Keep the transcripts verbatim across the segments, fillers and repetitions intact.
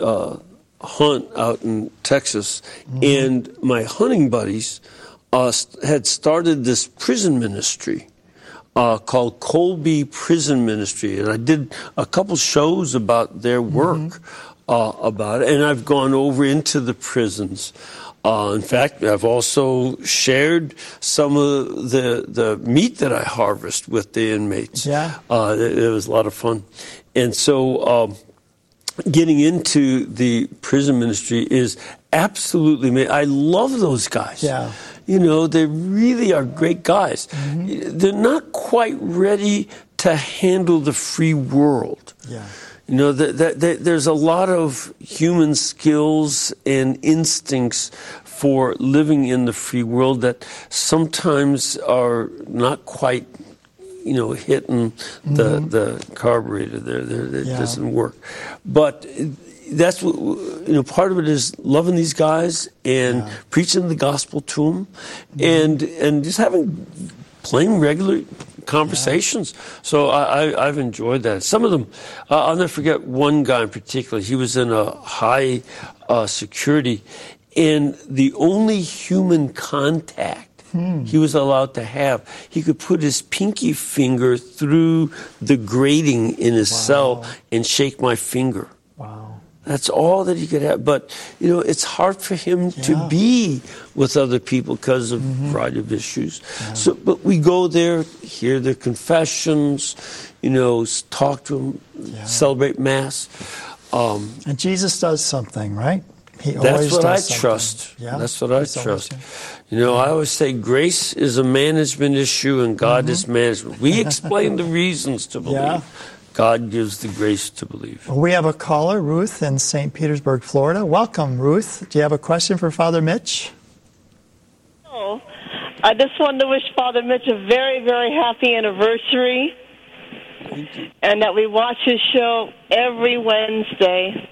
uh, hunt out in Texas, mm-hmm. and my hunting buddies uh, had started this prison ministry uh, called Colby Prison Ministry, and I did a couple shows about their work mm-hmm. uh, about it, and I've gone over into the prisons. Uh, in fact, I've also shared some of the the meat that I harvest with the inmates. Yeah, uh, it, it was a lot of fun, and so um, getting into the prison ministry is absolutely amazing. I love those guys. Yeah, you know, they really are great guys. Mm-hmm. They're not quite ready to handle the free world. Yeah. You know, that, that, that there's a lot of human skills and instincts for living in the free world that sometimes are not quite, you know, hitting the mm-hmm. the carburetor there. there it yeah. doesn't work. But that's what, you know, part of it is loving these guys and yeah. preaching the gospel to them mm-hmm. and, and just having plain, regular conversations. Yeah. So I, I, I've enjoyed that. Some of them, uh, I'll never forget one guy in particular. He was in a high uh, security, and the only human contact hmm. he was allowed to have, he could put his pinky finger through the grating in his wow. cell and shake my finger. Wow. That's all that he could have. But, you know, it's hard for him yeah. to be with other people because of mm-hmm. a variety of issues. Yeah. So, but we go there, hear their confessions, you know, talk to them, yeah. celebrate Mass. Um, and Jesus does something, right? He that's always what does I trust. Yeah. That's what I trust. You know, I always say grace is a management issue and God mm-hmm. is management. We explain the reasons to believe. Yeah. God gives the grace to believe. Well, we have a caller, Ruth, in Saint Petersburg, Florida. Welcome, Ruth. Do you have a question for Father Mitch? Oh, I just wanted to wish Father Mitch a very, very happy anniversary. Thank you. And that we watch his show every Wednesday.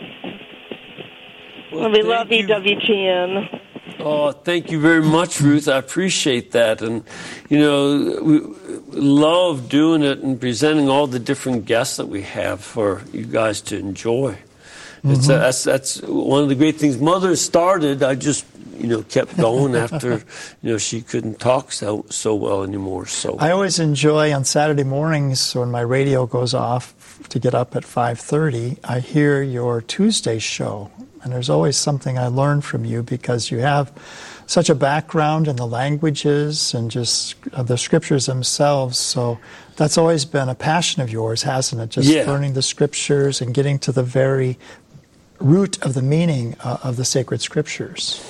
Well, we love E W T N. Oh, thank you very much, Ruth. I appreciate that. And, you know, we love doing it and presenting all the different guests that we have for you guys to enjoy. Mm-hmm. It's, uh, that's, that's one of the great things. Mother started, I just, you know, kept going after, you know, she couldn't talk so, so well anymore. So I always enjoy on Saturday mornings when my radio goes off to get up at five thirty, I hear your Tuesday show. And there's always something I learn from you because you have such a background in the languages and just uh, the scriptures themselves. So that's always been a passion of yours, hasn't it? Just yeah. learning the scriptures and getting to the very root of the meaning uh, of the sacred scriptures.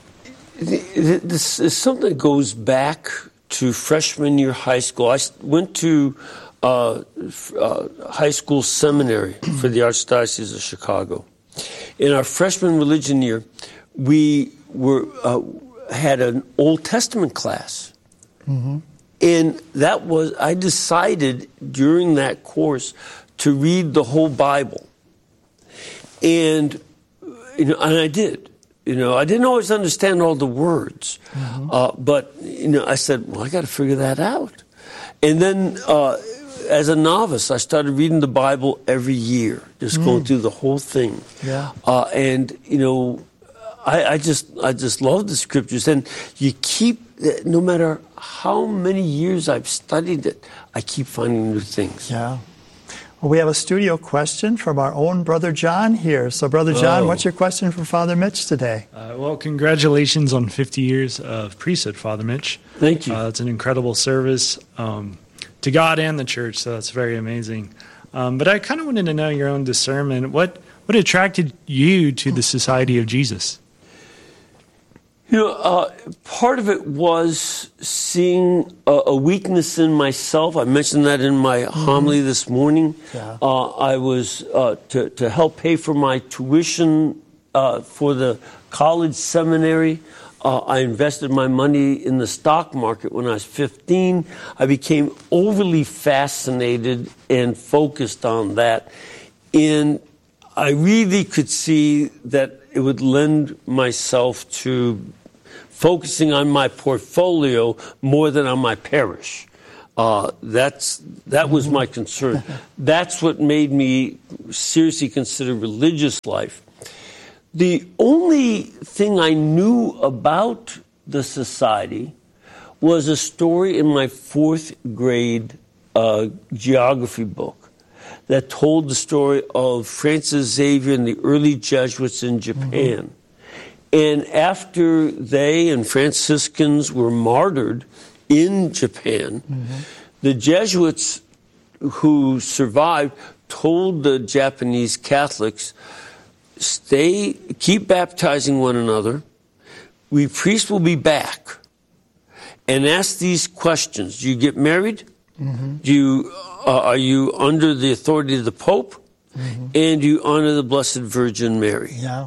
This is something that goes back to freshman year high school. I went to uh, uh, high school seminary for the Archdiocese of Chicago. In our freshman religion year, we were uh, had an Old Testament class. Mm-hmm. And that was, I decided during that course to read the whole Bible. And, you know, and I did. You know, I didn't always understand all the words. Mm-hmm. Uh, but, you know, I said, well, I got to figure that out. And then, uh, as a novice, I started reading the Bible every year, just mm. going through the whole thing. Yeah. Uh, and, you know, I, I just I just love the scriptures. And you keep, no matter how many years I've studied it, I keep finding new things. Yeah. Well, we have a studio question from our own Brother John here. So, Brother John, oh. what's your question for Father Mitch today? Uh, well, congratulations on fifty years of priesthood, Father Mitch. Thank you. Uh, it's an incredible service. Um, to God and the church, so that's very amazing. Um, but I kind of wanted to know your own discernment. What what attracted you to the Society of Jesus? You know, uh, part of it was seeing a, a weakness in myself. I mentioned that in my mm-hmm. homily this morning. Yeah. Uh, I was uh, to, to help pay for my tuition uh, for the college seminary. Uh, I invested my money in the stock market when I was fifteen. I became overly fascinated and focused on that. And I really could see that it would lend myself to focusing on my portfolio more than on my parish. Uh, that's that was my concern. That's what made me seriously consider religious life. The only thing I knew about the society was a story in my fourth grade uh, geography book that told the story of Francis Xavier and the early Jesuits in Japan. Mm-hmm. And after they and Franciscans were martyred in Japan, mm-hmm. the Jesuits who survived told the Japanese Catholics, stay, keep baptizing one another. We priests will be back and ask these questions. Do you get married? Mm-hmm. Do you, uh, are you under the authority of the Pope? Mm-hmm. And do you honor the Blessed Virgin Mary? Yeah.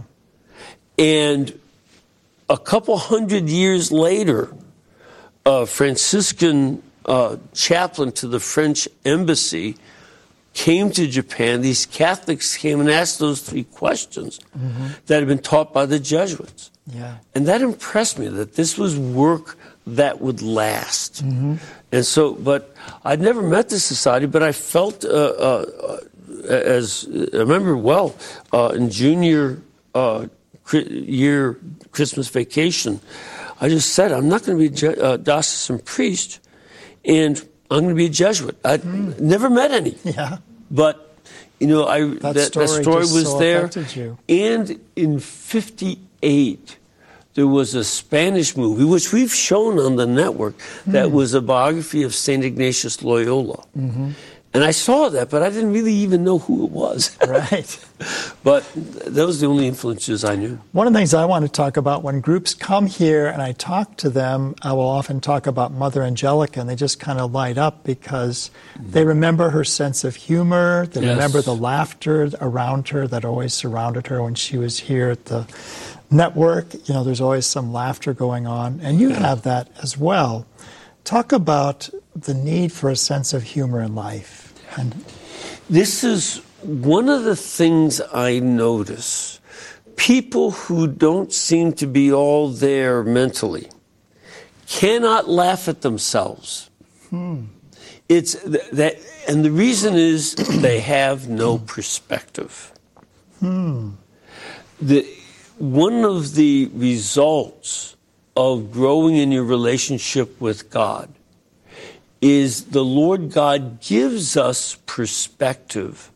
And a couple hundred years later, a Franciscan uh, chaplain to the French embassy came to Japan. These Catholics came and asked those three questions mm-hmm. that had been taught by the Jesuits. Yeah. And that impressed me, that this was work that would last. Mm-hmm. And so, but I'd never met the society, but I felt, uh, uh, as I remember well, uh, in junior uh, year Christmas vacation, I just said, I'm not going to be a Je- uh, diocesan priest, and I'm going to be a Jesuit. I'd mm. never met any. Yeah. But, you know, I that, that story, that story was so there. You. And in fifty-eight, there was a Spanish movie, which we've shown on the network, mm. that was a biography of Saint Ignatius Loyola. Mm-hmm. And I saw that, but I didn't really even know who it was. Right. But those were the only influences I knew. One of the things I want to talk about, when groups come here and I talk to them, I will often talk about Mother Angelica, and they just kind of light up because mm-hmm. they remember her sense of humor. They yes. remember the laughter around her that always surrounded her when she was here at the network. You know, there's always some laughter going on, and you have that as well. Talk about the need for a sense of humor in life. And this is one of the things I notice. People who don't seem to be all there mentally cannot laugh at themselves. Hmm. It's th- that, and the reason is they have no perspective. Hmm. The one of the results of growing in your relationship with God is the Lord God gives us perspective.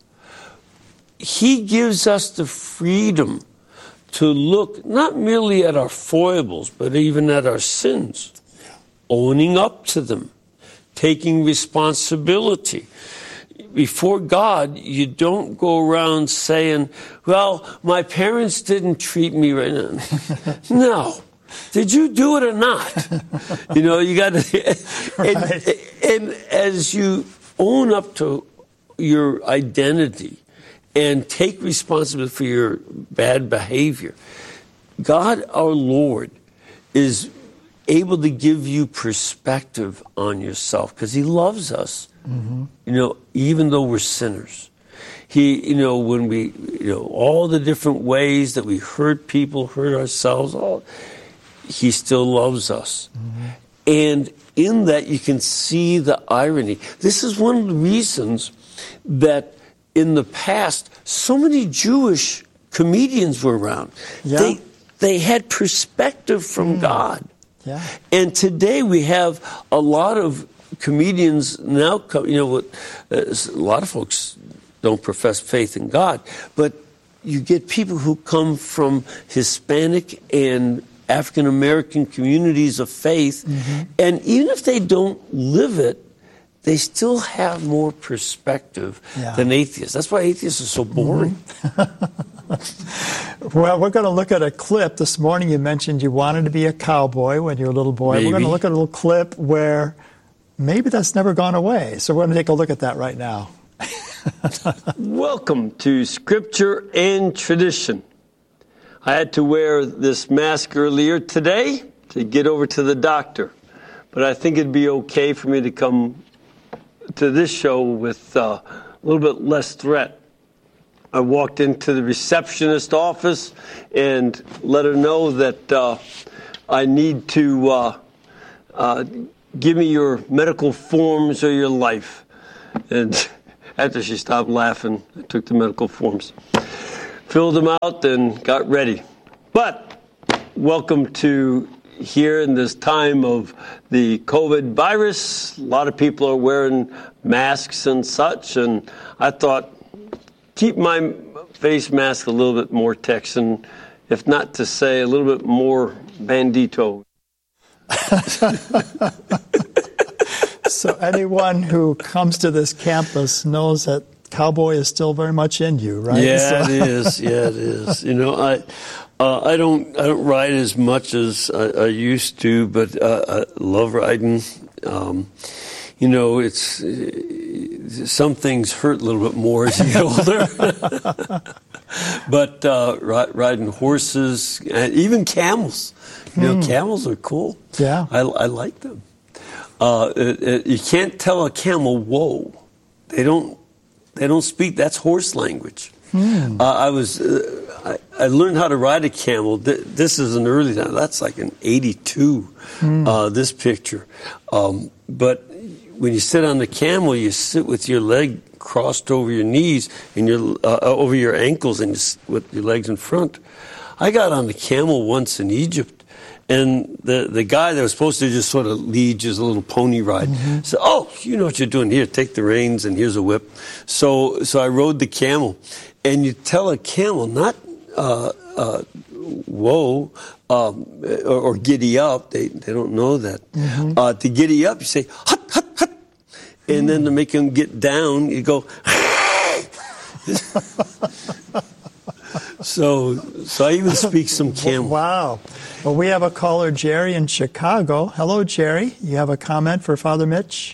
He gives us the freedom to look not merely at our foibles, but even at our sins, owning up to them, taking responsibility. Before God, you don't go around saying, well, my parents didn't treat me right now. No. Did you do it or not? You know, you got to, and, right. and as you own up to your identity and take responsibility for your bad behavior, God, our Lord, is able to give you perspective on yourself because He loves us, mm-hmm. you know, even though we're sinners. He, you know, when we, you know, all the different ways that we hurt people, hurt ourselves, all. He still loves us. Mm-hmm. And in that, you can see the irony. This is one of the reasons that in the past, so many Jewish comedians were around. Yeah. They, they had perspective from mm. God. Yeah. And today we have a lot of comedians now, you know, what, uh, a lot of folks don't profess faith in God, but you get people who come from Hispanic and African American communities of faith, mm-hmm. and even if they don't live it, they still have more perspective yeah. than atheists. That's why atheists are so boring. Mm-hmm. Well, we're going to look at a clip. This morning you mentioned you wanted to be a cowboy when you were a little boy. Maybe. We're going to look at a little clip where maybe that's never gone away. So we're going to take a look at that right now. Welcome to Scripture and Tradition. I had to wear this mask earlier today to get over to the doctor, but I think it'd be okay for me to come to this show with uh, a little bit less threat. I walked into the receptionist office and let her know that uh, I need to uh, uh, give me your medical forms or your life. And after she stopped laughing, I took the medical forms, filled them out, and got ready. But welcome to here in this time of the COVID virus. A lot of people are wearing masks and such, and I thought, keep my face mask a little bit more Texan, if not to say a little bit more bandito. So anyone who comes to this campus knows that cowboy is still very much in you, right? Yeah, so. it is. Yeah, it is. You know, I uh, I don't I don't ride as much as I, I used to, but uh, I love riding. Um, you know, it's uh, some things hurt a little bit more as you get older. But uh, ri- riding horses, and even camels. You know, mm. camels are cool. Yeah, I, I like them. Uh, it, it, you can't tell a camel whoa. They don't. They don't speak. That's horse language. Hmm. Uh, I was. Uh, I, I learned how to ride a camel. This is an early time. That's like an eighty-two. Hmm. Uh, this picture. Um, but when you sit on the camel, you sit with your leg crossed over your knees and your uh, over your ankles, and you, with your legs in front. I got on the camel once in Egypt. And the, the guy that was supposed to just sort of lead just a little pony ride mm-hmm. said, "Oh, you know what you're doing here. Take the reins, and here's a whip." So so I rode the camel. And you tell a camel not uh, uh, whoa um, or, or giddy up. They they don't know that. Mm-hmm. Uh, to giddy up, you say hut hut hut, and mm. then to make him get down, you go. So, so I even speak some camel. Wow. Well, we have a caller, Jerry, in Chicago. Hello, Jerry. You have a comment for Father Mitch?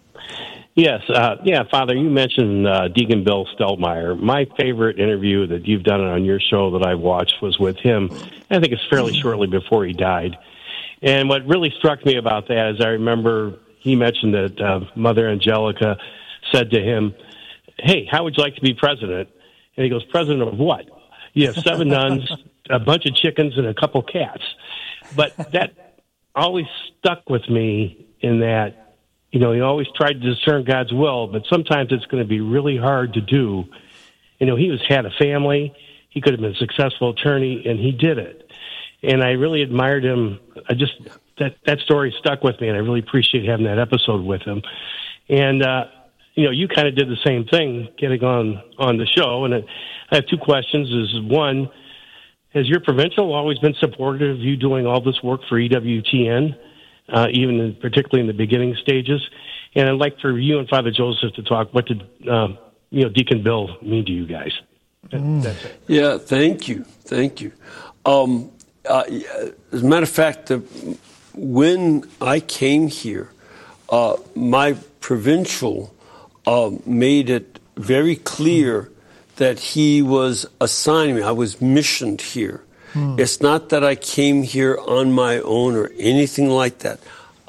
Yes. Uh, yeah, Father, you mentioned uh, Deacon Bill Steltmeyer. My favorite interview that you've done on your show that I've watched was with him. I think it's fairly shortly before he died. And what really struck me about that is I remember he mentioned that uh, Mother Angelica said to him, "Hey, how would you like to be president?" And he goes, "President of what?" You have seven nuns, a bunch of chickens, and a couple cats. But that always stuck with me in that, you know, he always tried to discern God's will, but sometimes it's going to be really hard to do. You know, he was had a family. He could have been a successful attorney, and he did it. And I really admired him. I just that, that story stuck with me, and I really appreciate having that episode with him. And, uh, you know, you kind of did the same thing getting on, on the show, and it, I have two questions. Is one, has your provincial always been supportive of you doing all this work for E W T N, uh, even in, particularly in the beginning stages? And I'd like for you and Father Joseph to talk. What did um, you know Deacon Bill mean to you guys? Mm. That's it. Yeah, thank you, thank you. Um, uh, as a matter of fact, the, when I came here, uh, my provincial uh, made it very clear that he was assigning me. I was missioned here. Hmm. It's not that I came here on my own or anything like that.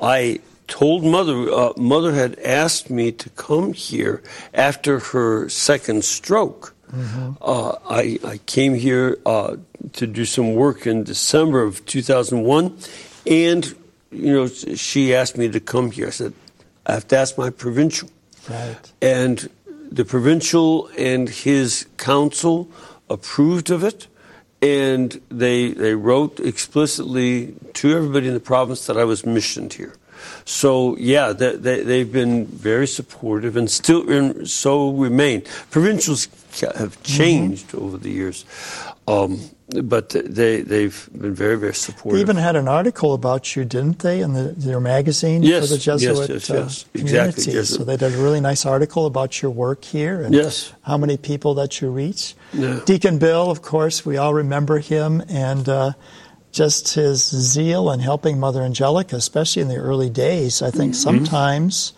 I told Mother, uh, Mother had asked me to come here after her second stroke. Mm-hmm. Uh, I, I came here uh, to do some work in December of two thousand one, and, you know, she asked me to come here. I said, I have to ask my provincial. Right. And the provincial and his council approved of it, and they they wrote explicitly to everybody in the province that I was missioned here. So, yeah, they, they, they've been very supportive and still and so remain. Provincials have changed mm-hmm. over the years, um, but they, they've been very, very supportive. They even had an article about you, didn't they, in the, their magazine yes, for the Jesuit yes, yes, uh, yes. community? Exactly. Yes. So they did a really nice article about your work here and yes. how many people that you reach. Yeah. Deacon Bill, of course, we all remember him, and uh, just his zeal in helping Mother Angelica, especially in the early days. I think mm-hmm. sometimes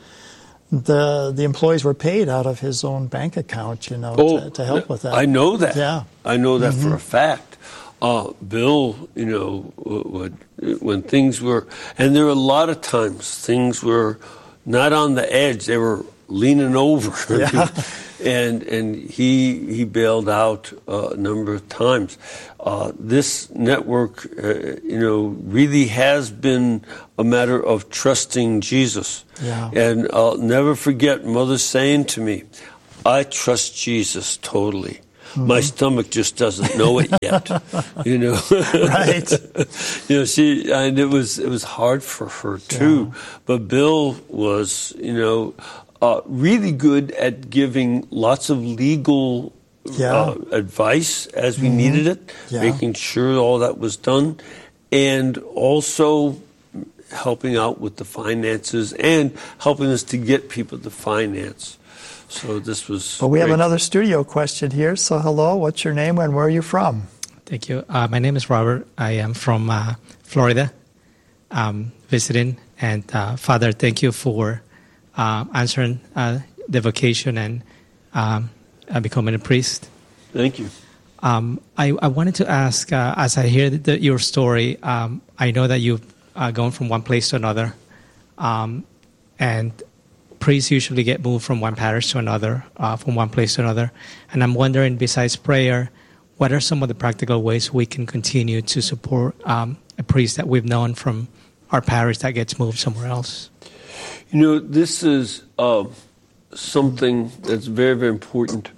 the the employees were paid out of his own bank account, you know, oh, to, to help with that. I know that. Yeah. I know that mm-hmm. for a fact. Uh, Bill, you know, would, when things were, and there were a lot of times things were not on the edge, they were leaning over. Yeah. and and he he bailed out uh, a number of times. Uh, this network, uh, you know, really has been a matter of trusting Jesus. Yeah. And I'll never forget Mother saying to me, "I trust Jesus totally. Mm-hmm. My stomach just doesn't know it yet." You know, right? You know, she and it was it was hard for her too. Yeah. But Bill was, you know, uh, really good at giving lots of legal yeah. uh, advice as we mm-hmm. needed it, yeah. making sure all that was done, and also helping out with the finances and helping us to get people to finance. So this was But we great. have another studio question here. So hello, what's your name and where are you from? Thank you. Uh, my name is Robert. I am from uh, Florida, um, visiting. And uh, Father, thank you for uh, answering uh, the vocation and um, uh, becoming a priest. Thank you. Um, I, I wanted to ask, uh, as I hear the, your story, um, I know that you've uh, gone from one place to another, um, and priests usually get moved from one parish to another, uh, from one place to another. And I'm wondering, besides prayer, what are some of the practical ways we can continue to support um, a priest that we've known from our parish that gets moved somewhere else? You know, this is uh, something that's very, very important.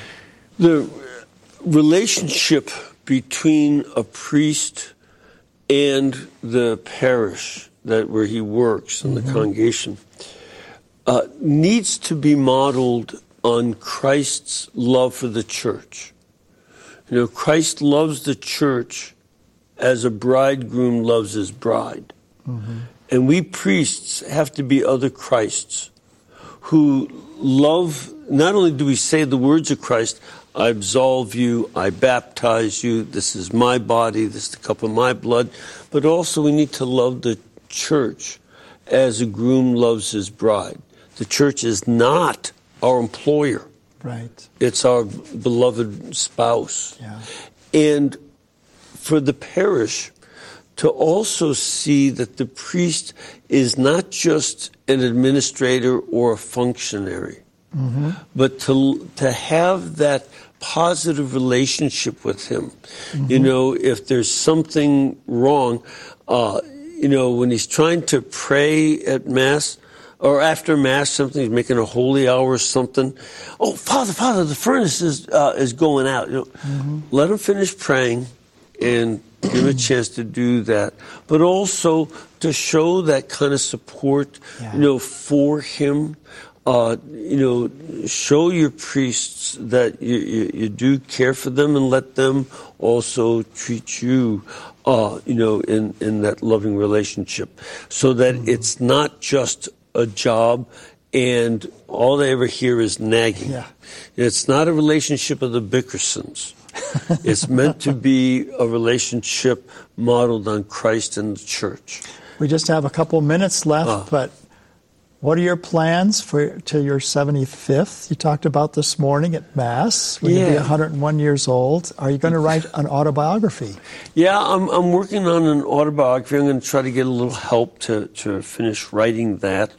The relationship between a priest and the parish that where he works and mm-hmm. the congregation uh, needs to be modeled on Christ's love for the church. You know, Christ loves the church as a bridegroom loves his bride. Mm-hmm. And we priests have to be other Christs who love, not only do we say the words of Christ, I absolve you, I baptize you, this is my body, this is the cup of my blood, but also we need to love the church as a groom loves his bride. The church is not our employer. Right. It's our beloved spouse. Yeah. And for the parish to also see that the priest is not just an administrator or a functionary, mm-hmm. but to to have that positive relationship with him. Mm-hmm. You know, if there's something wrong, uh, you know, when he's trying to pray at Mass, or after Mass, something, he's making a holy hour or something. Oh, Father, Father, the furnace is uh, is going out. You know, mm-hmm. Let him finish praying and give him a chance to do that. But also to show that kind of support, yeah. you know, for him. Uh, you know, show your priests that you, you, you do care for them and let them also treat you, uh, you know, in, in that loving relationship. So that mm-hmm. it's not just a job and all they ever hear is nagging. Yeah. It's not a relationship of the Bickersons. It's meant to be a relationship modeled on Christ and the church. We just have a couple minutes left, uh, but what are your plans for to your seventy-fifth? You talked about this morning at Mass. When yeah. you'll be one hundred one years old. Are you going to write an autobiography? Yeah, I'm, I'm working on an autobiography. I'm going to try to get a little help to, to finish writing that.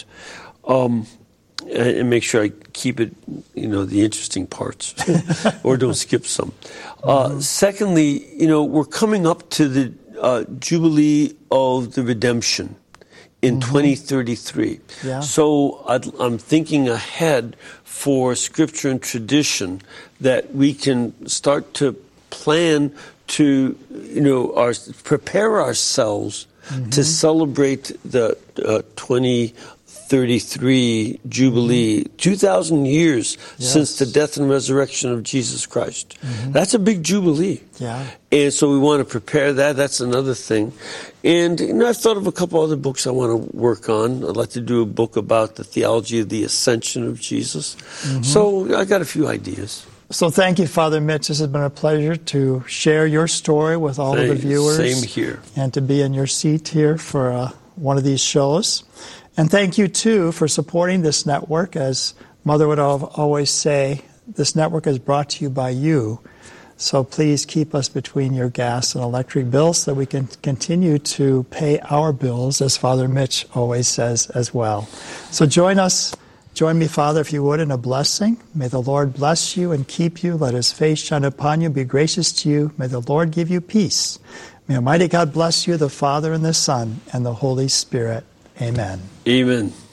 Um, and make sure I keep it, you know, the interesting parts, or don't skip some. Uh, mm-hmm. Secondly, you know, we're coming up to the uh, Jubilee of the Redemption in mm-hmm. twenty thirty-three. Yeah. So I'd, I'm thinking ahead for Scripture and tradition that we can start to plan to, you know, our, prepare ourselves mm-hmm. to celebrate the uh, twenty thirty-three Jubilee, mm-hmm. two thousand years yes. since the death and resurrection of Jesus Christ. Mm-hmm. That's a big Jubilee. Yeah. And so we want to prepare that. That's another thing. And, you know, I've thought of a couple other books I want to work on. I'd like to do a book about the theology of the ascension of Jesus. Mm-hmm. So I got a few ideas. So thank you, Father Mitch. This has been a pleasure to share your story with all Same, of the viewers. Same here. And to be in your seat here for uh, one of these shows. And thank you, too, for supporting this network. As Mother would always say, this network is brought to you by you. So please keep us between your gas and electric bills so that we can continue to pay our bills, as Father Mitch always says as well. So join us Join me, Father, if you would, in a blessing. May the Lord bless you and keep you. Let his face shine upon you, be gracious to you. May the Lord give you peace. May Almighty God bless you, the Father and the Son and the Holy Spirit. Amen. Amen.